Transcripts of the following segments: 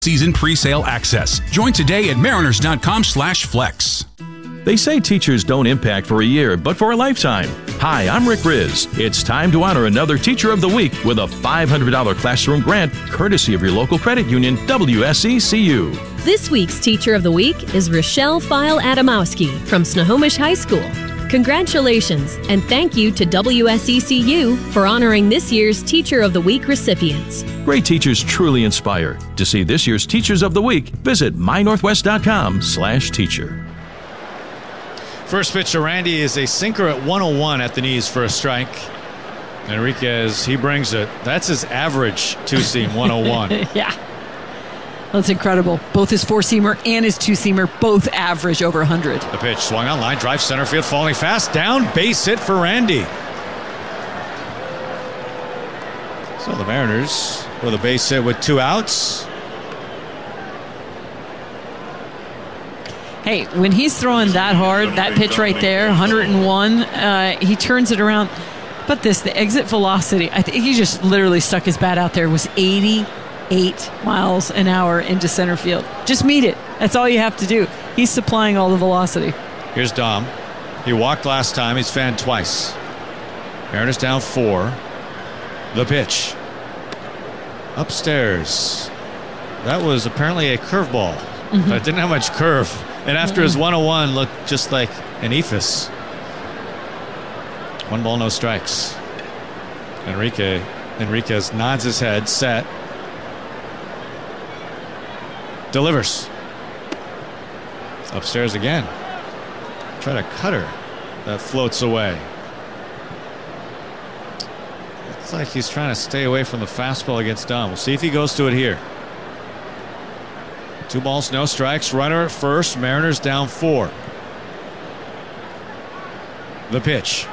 Season pre-sale access. Join today at mariners.com/flex. They say teachers don't impact for a year, but for a lifetime. Hi, I'm Rick Riz. It's time to honor another Teacher of the Week with a $500 classroom grant, courtesy of your local credit union, WSECU. This week's Teacher of the Week is Rochelle File-Adamowski from Snohomish High School. Congratulations, and thank you to WSECU for honoring this year's Teacher of the Week recipients. Great teachers truly inspire. To see this year's Teachers of the Week, visit mynorthwest.com/teacher. First pitch to Randy is a sinker at 101 at the knees for a strike. Enriquez, he brings it. That's his average two-seam, 101. Yeah. That's incredible. Both his four-seamer and his two-seamer both average over 100. The pitch swung on line, drive center field, falling fast, down, base hit for Randy. So the Mariners with a base hit with 2 outs. Hey, when he's throwing that hard, that pitch right there, 101, he turns it around. But the exit velocity, I think he just literally stuck his bat out there, was 88 miles an hour into center field. Just meet it. That's all you have to do. He's supplying all the velocity. Here's Dom. He walked last time. He's fanned twice. Mariners down 4. The pitch. Upstairs. That was apparently a curveball. That didn't have much curve. And after his 101, looked just like an ephus. 1 ball, no strikes. Enriquez nods his head, set. Delivers. Upstairs again. Try to cut her. That floats away. Looks like he's trying to stay away from the fastball against Dom. We'll see if he goes to it here. 2 balls, no strikes. Runner at first. Mariners down 4. The pitch.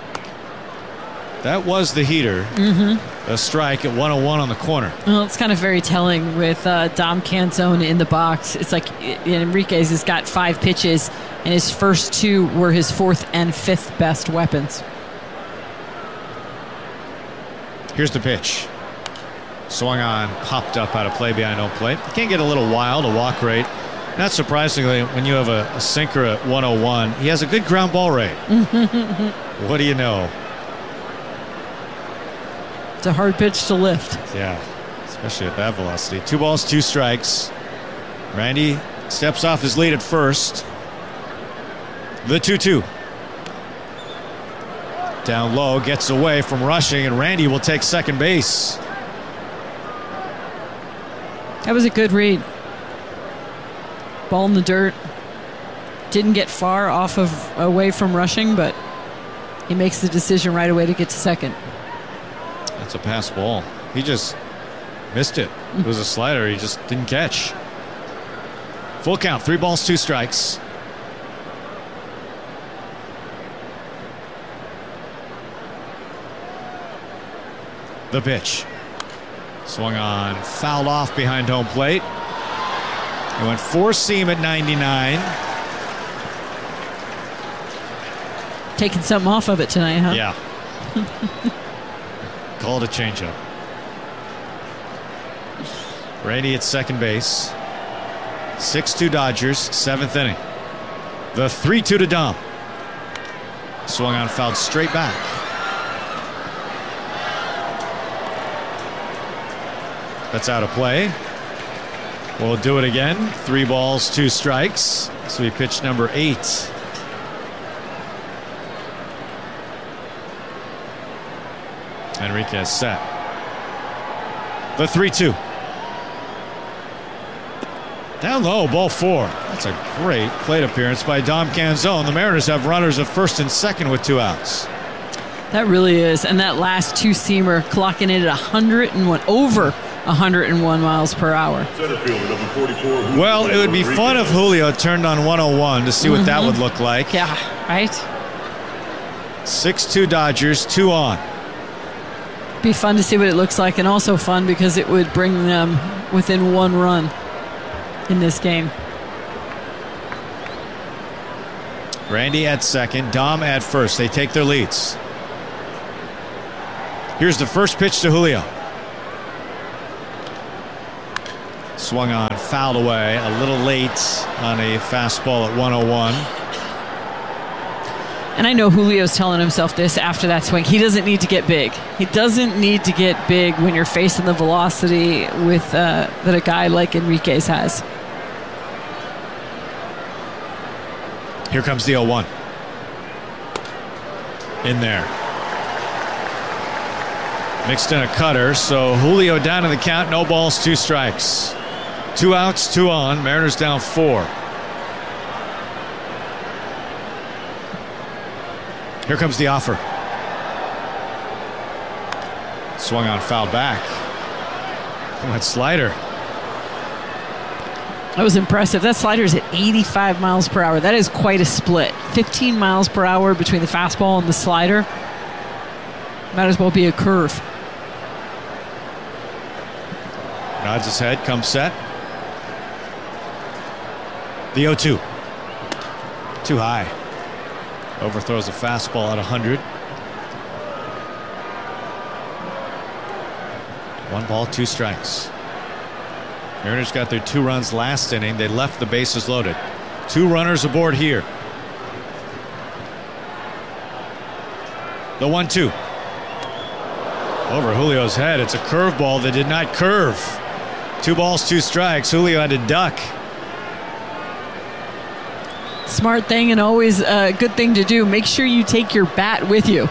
That was the heater. A strike at 101 on the corner. Well, it's kind of very telling with Dom Canzone in the box. It's like Enriquez has got 5 pitches, and his first 2 were his 4th and 5th best weapons. Here's the pitch. Swung on, popped up out of play behind home plate. You can't get a little wild, a walk rate. Not surprisingly, when you have a sinker at 101, he has a good ground ball rate. What do you know? It's a hard pitch to lift. Yeah, especially at that velocity. 2 balls, 2 strikes. Randy steps off his lead at first. The 2-2. Down low, gets away from rushing, and Randy will take second base. That was a good read. Ball in the dirt. Didn't get far away from rushing, but he makes the decision right away to get to second. That's a pass ball. He just missed it. It was a slider he just didn't catch. Full count, 3 balls, 2 strikes. The pitch. Swung on, fouled off behind home plate. He went 4-seam at 99. Taking something off of it tonight, huh? Yeah. Called a changeup. Randy at second base. 6-2 Dodgers, 7th inning. The 3-2 to Dom. Swung on, fouled straight back. That's out of play. We'll do it again. 3 balls, 2 strikes. So we pitch number 8. Enriquez set. The 3-2. Down low, ball 4. That's a great plate appearance by Dom Canzone. The Mariners have runners at first and second with 2 outs. That really is. And that last 2-seamer clocking it at 101, over 101 miles per hour. Well, it would be fun if Julio turned on 101 to see what that would look like. Yeah, right? 6-2 Dodgers, 2 on. Be fun to see what it looks like, and also fun because it would bring them within 1 run in this game. Randy at second, Dom at first. They take their leads. Here's the first pitch to Julio. Swung on, fouled away. A little late on a fastball at 101. And I know Julio's telling himself this after that swing. He doesn't need to get big. He doesn't need to get big when you're facing the velocity with that a guy like Enriquez has. Here comes the 0-1. In there. Mixed in a cutter, so Julio down in the count. No balls, 2 strikes. 2 outs, 2 on. Mariners down 4. Here comes the offer. Swung on, fouled back. Went slider. That was impressive. That slider's at 85 miles per hour. That is quite a split. 15 miles per hour between the fastball and the slider. Might as well be a curve. Nods his head, comes set. The 0-2. Too high. Overthrows a fastball at 100. 1 ball, 2 strikes. Mariners got their 2 runs last inning. They left the bases loaded. 2 runners aboard here. The 1-2. Over Julio's head. It's a curveball that did not curve. 2 balls, 2 strikes. Julio had to duck. Smart thing and always a good thing to do. Make sure you take your bat with you.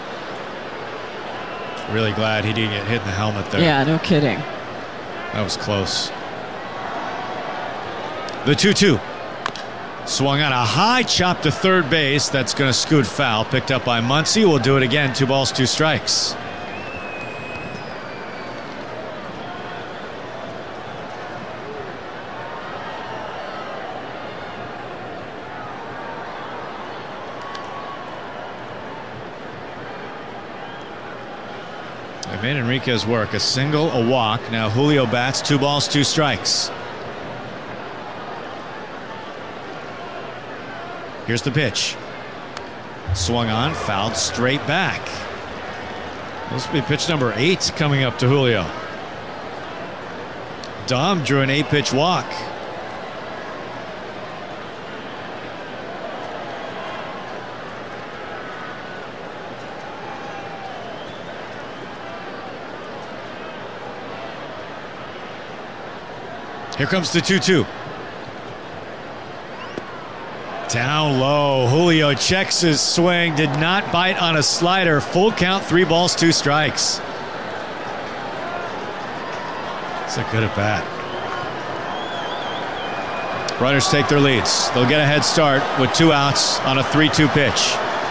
Really glad he didn't get hit in the helmet there. Yeah, no kidding. That was close. The 2-2. Swung on a high chop to third base. That's going to scoot foul. Picked up by Muncy. Will do it again. 2 balls, 2 strikes. They made Enriquez work. A single, a walk. Now Julio bats. 2 balls, 2 strikes. Here's the pitch. Swung on, fouled straight back. This will be pitch number 8 coming up to Julio. Dom drew an 8-pitch walk. Here comes the 2-2. Down low. Julio checks his swing. Did not bite on a slider. Full count, 3 balls, 2 strikes. It's a good at bat. Runners take their leads. They'll get a head start with 2 outs on a 3-2 pitch.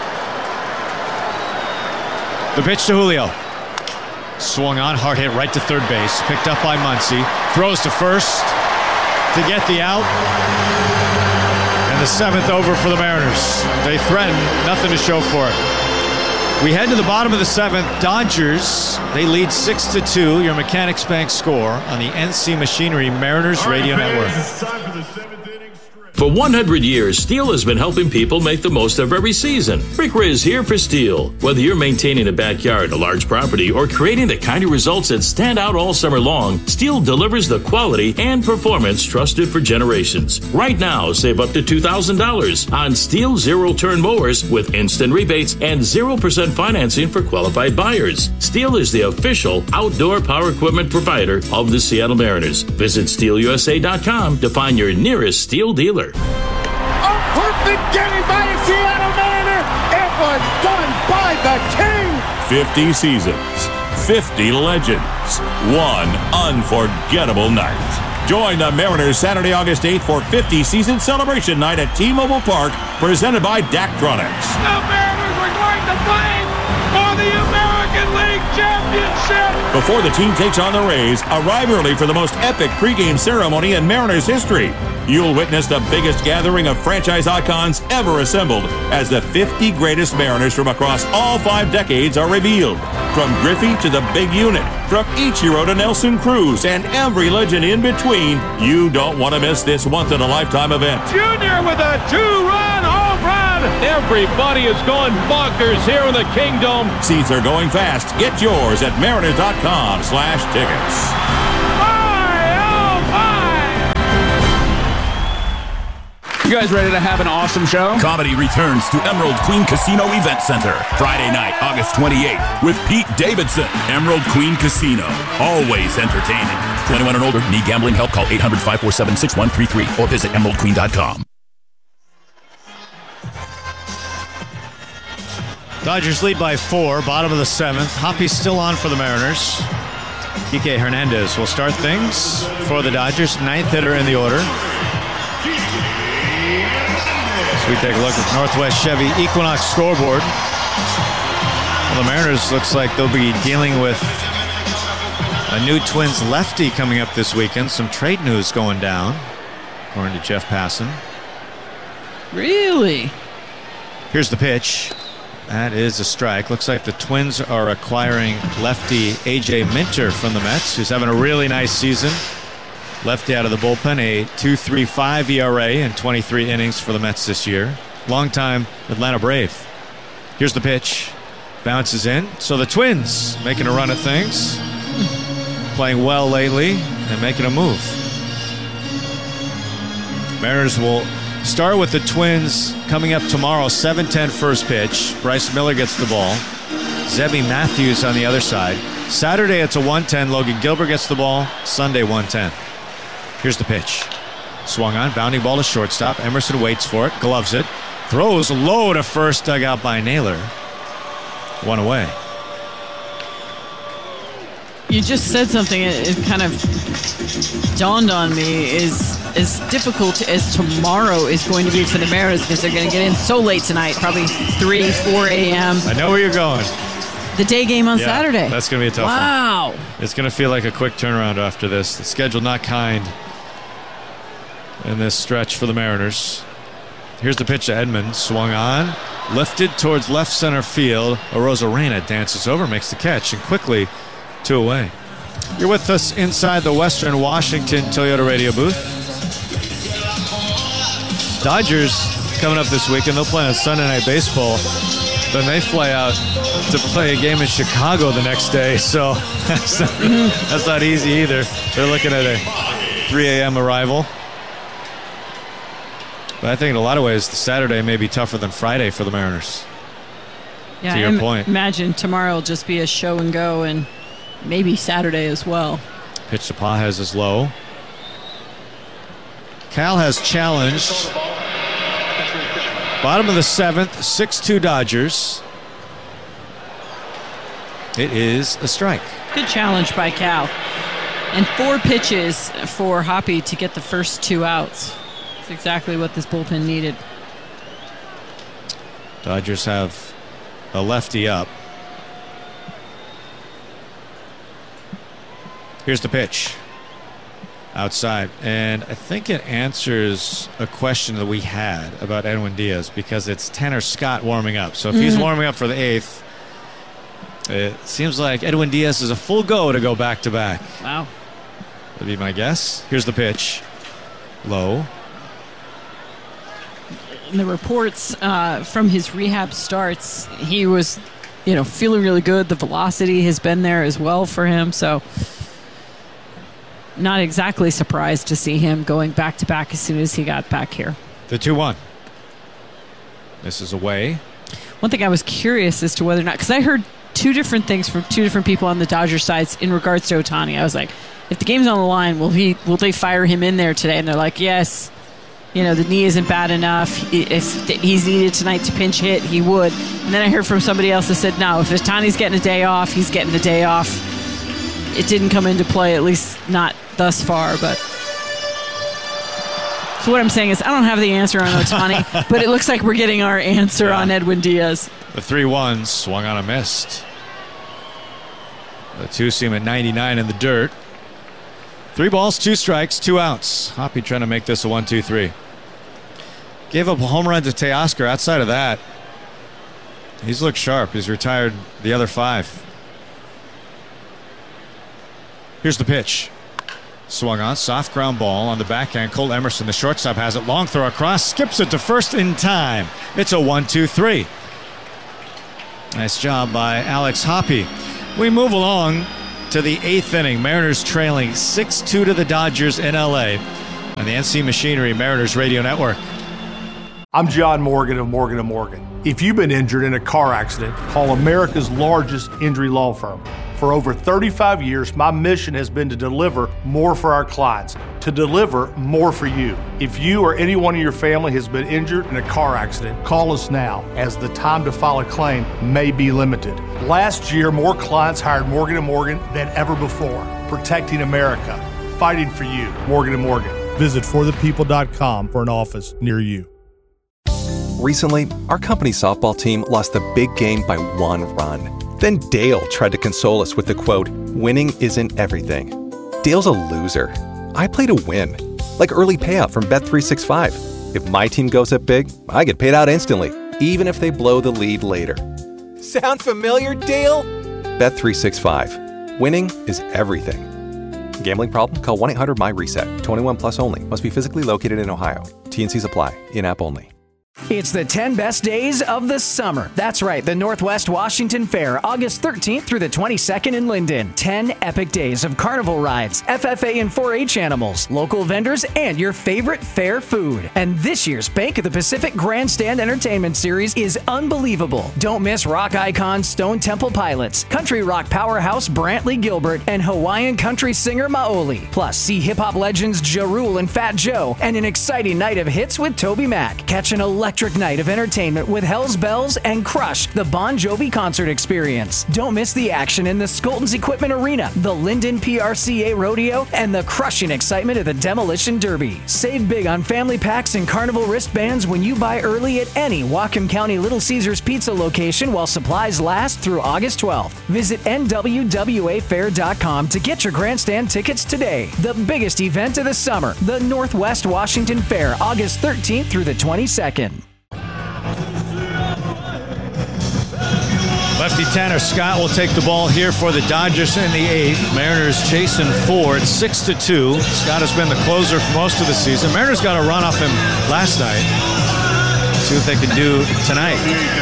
The pitch to Julio. Swung on, hard hit right to third base. Picked up by Muncy. Throws to first to get the out. And the 7th over for the Mariners. They threaten, nothing to show for it. We head to the bottom of the 7th. Dodgers, they lead 6-2. Your Mechanics Bank score on the NC Machinery Mariners Radio Network. For 100 years, Steel has been helping people make the most of every season. Rick Riz here for Steel. Whether you're maintaining a backyard, a large property, or creating the kind of results that stand out all summer long, Steel delivers the quality and performance trusted for generations. Right now, save up to $2,000 on Steel zero-turn mowers with instant rebates and 0% financing for qualified buyers. Steel is the official outdoor power equipment provider of the Seattle Mariners. Visit SteelUSA.com to find your nearest Steel dealer. A perfect game by a Seattle Mariner. It was done by the King. 50 seasons, 50 legends, 1 unforgettable night. Join the Mariners Saturday, August 8th for 50 season celebration night at T-Mobile Park, presented by Daktronics. The Mariners are going to play for the American League Championship. Before the team takes on the Rays, arrive early for the most epic pregame ceremony in Mariners history. You'll witness the biggest gathering of franchise icons ever assembled as the 50 greatest Mariners from across all 5 decades are revealed. From Griffey to the Big Unit, from Ichiro to Nelson Cruz, and every legend in between, you don't want to miss this once-in-a-lifetime event. Junior with a 2-run home run. Everybody is going bonkers here in the Kingdom. Seats are going fast. Get yours at mariners.com/tickets. My, oh my! You guys ready to have an awesome show? Comedy returns to Emerald Queen Casino Event Center Friday night, August 28th with Pete Davidson. Emerald Queen Casino, always entertaining. 21 and older, need gambling help? Call 800-547-6133 or visit emeraldqueen.com. Dodgers lead by 4, bottom of the 7th. Hoppy's still on for the Mariners. Kike Hernandez will start things for the Dodgers, 9th hitter in the order. So we take a look at Northwest Chevy Equinox scoreboard. Well, the Mariners looks like they'll be dealing with a new Twins lefty coming up this weekend. Some trade news going down, according to Jeff Passan. Really? Here's the pitch. That is a strike. Looks like the Twins are acquiring lefty A.J. Minter from the Mets, who's having a really nice season. Lefty out of the bullpen, a 2.35 ERA in 23 innings for the Mets this year. Longtime Atlanta Brave. Here's the pitch. Bounces in. So the Twins making a run at things. Playing well lately and making a move. Mariners will start with the Twins coming up tomorrow, 7:10 first pitch. Bryce Miller gets the ball. Zebby Matthews on the other side. Saturday it's a 1:10. Logan Gilbert gets the ball. Sunday 1:10. Here's the pitch. Swung on, bounding ball to shortstop. Emerson waits for it, gloves it. Throws low to first, dug out by Naylor. One away. You just said something, it kind of dawned on me, is as difficult as tomorrow is going to be for the Mariners because they're going to get in so late tonight, probably 3, 4 a.m. I know where you're going. The day game on Saturday. That's going to be a tough one. Wow. It's going to feel like a quick turnaround after this. The schedule not kind in this stretch for the Mariners. Here's the pitch to Edmonds. Swung on. Lifted towards left center field. Arozarena dances over, makes the catch, and quickly 2 away. You're with us inside the Western Washington Toyota radio booth. Dodgers coming up this weekend. They'll play on Sunday Night Baseball. Then they fly out to play a game in Chicago the next day. So that's not easy either. They're looking at a 3 a.m. arrival. But I think in a lot of ways, the Saturday may be tougher than Friday for the Mariners. Yeah, to your point. Imagine tomorrow will just be a show and go, and maybe Saturday as well. Pitch to Pages is low. Cal has challenged. Bottom of the 7th, 6-2 Dodgers. It is a strike. Good challenge by Cal. And 4 pitches for Hoppy to get the first 2 outs. That's exactly what this bullpen needed. Dodgers have a lefty up. Here's the pitch. Outside. And I think it answers a question that we had about Edwin Diaz because it's Tanner Scott warming up. So if he's warming up for the 8th, it seems like Edwin Diaz is a full go to go back-to-back. Wow. Would be my guess. Here's the pitch. Low. In the reports from his rehab starts, he was, feeling really good. The velocity has been there as well for him. So not exactly surprised to see him going back-to-back as soon as he got back here. The 2-1. This is away. One thing I was curious as to whether or not, because I heard 2 different things from 2 different people on the Dodgers sides in regards to Ohtani. I was like, if the game's on the line, will they fire him in there today? And they're like, yes. The knee isn't bad enough. If he's needed tonight to pinch hit, he would. And then I heard from somebody else that said, no, if Ohtani's getting a day off, he's getting a day off. It didn't come into play, at least not thus far. But so what I'm saying is I don't have the answer on Ohtani, but it looks like we're getting our answer on Edwin Diaz. The 3-1 swung on a missed. The 2-seam at 99 in the dirt. 3 balls, 2 strikes, 2 outs. Hoppy trying to make this a 1-2-3. Gave up a home run to Teoscar. Outside of that, he's looked sharp. He's retired the other 5. Here's the pitch. Swung on, soft ground ball on the backhand. Cole Emerson, the shortstop, has it. Long throw across, skips it to first in time. It's a 1-2-3. Nice job by Alex Hoppy. We move along to the 8th inning. Mariners trailing 6-2 to the Dodgers in LA on the NC Machinery Mariners Radio Network. I'm John Morgan of Morgan & Morgan. If you've been injured in a car accident, call America's largest injury law firm. For over 35 years, my mission has been to deliver more for our clients, to deliver more for you. If you or anyone in your family has been injured in a car accident, call us now, as the time to file a claim may be limited. Last year, more clients hired Morgan & Morgan than ever before, protecting America, fighting for you. Morgan & Morgan. Visit forthepeople.com for an office near you. Recently, our company softball team lost the big game by 1 run. Then Dale tried to console us with the quote, "Winning isn't everything." Dale's a loser. I play to win, like early payout from Bet365. If my team goes up big, I get paid out instantly, even if they blow the lead later. Sound familiar, Dale? Bet365. Winning is everything. Gambling problem? Call 1-800-MY-RESET. 21 plus only. Must be physically located in Ohio. T&Cs apply. In-app only. It's the 10 best days of the summer. That's right, the Northwest Washington Fair, August 13th through the 22nd in Linden. 10 epic days of carnival rides, FFA and 4-H animals, local vendors, and your favorite fair food. And this year's Bank of the Pacific Grandstand Entertainment Series is unbelievable. Don't miss rock icon Stone Temple Pilots, country rock powerhouse Brantley Gilbert, and Hawaiian country singer Maoli. Plus, see hip-hop legends Ja Rule and Fat Joe, and an exciting night of hits with Toby Mac. Catch an electric night of entertainment with Hell's Bells and Crush, the Bon Jovi concert experience. Don't miss the action in the Skoltons Equipment Arena, the Linden PRCA Rodeo, and the crushing excitement of the Demolition Derby. Save big on family packs and carnival wristbands when you buy early at any Whatcom County Little Caesars Pizza location while supplies last through August 12th. Visit nwwafair.com to get your grandstand tickets today. The biggest event of the summer, the Northwest Washington Fair, August 13th through the 22nd. Lefty Tanner Scott will take the ball here for the Dodgers in the 8th. Mariners chasing 4 at 6-2. Scott has been the closer for most of the season. Mariners got a run off him last night. See what they can do tonight.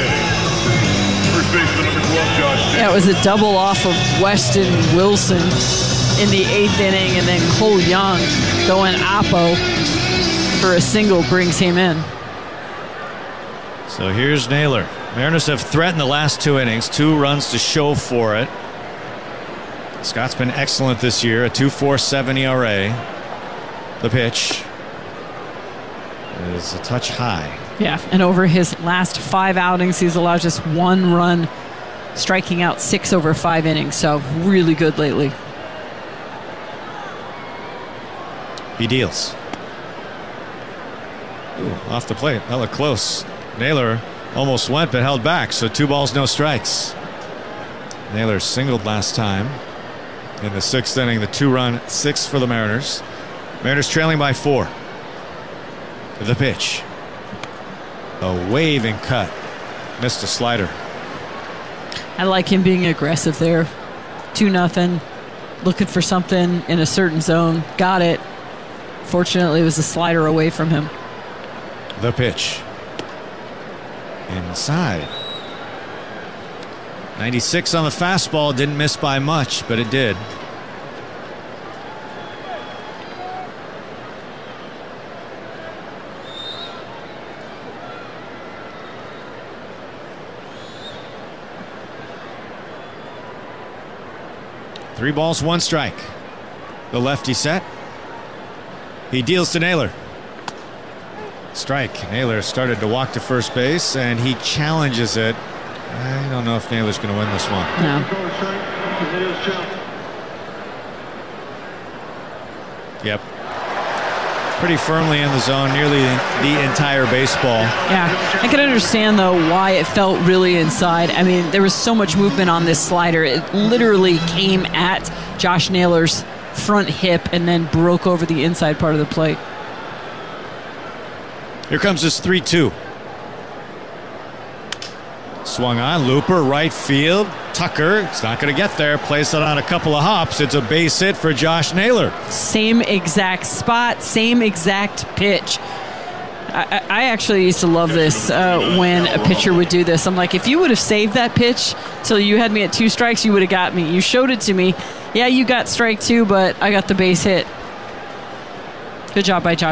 Yeah, it was a double off of Weston Wilson in the 8th inning, and then Cole Young going oppo for a single brings him in. So here's Naylor. Mariners have threatened the last 2 innings, 2 runs to show for it. Scott's been excellent this year, a 2.47 ERA. The pitch is a touch high. Yeah, and over his last 5 outings, he's allowed just 1 run, striking out 6 over 5 innings. So really good lately. He deals. Ooh, off the plate. That looked close. Naylor almost went but held back, so 2 balls, no strikes. Naylor singled last time in the 6th inning, the 2-run 6 for the Mariners. Mariners trailing by 4. The pitch. A waving cut. Missed a slider. I like him being aggressive there. 2-0. Looking for something in a certain zone. Got it. Fortunately, it was a slider away from him. The pitch. Inside. 96 on the fastball. Didn't miss by much, but it did. Three balls, 1 strike. The lefty set. He deals to Naylor. Strike. Naylor started to walk to first base, and he challenges it. I don't know if Naylor's going to win this one. No. Yep. Pretty firmly in the zone, nearly the entire baseball. Yeah, I can understand, though, why it felt really inside. I mean, there was so much movement on this slider. It literally came at Josh Naylor's front hip and then broke over the inside part of the plate. Here comes this 3-2. Swung on, looper, right field. Tucker, it's not going to get there. Plays it on a couple of hops. It's a base hit for Josh Naylor. Same exact spot, same exact pitch. I actually used to love this when a pitcher would do this. I'm like, if you would have saved that pitch till you had me at 2 strikes, you would have got me. You showed it to me. Yeah, you got strike 2, but I got the base hit. Good job by Josh.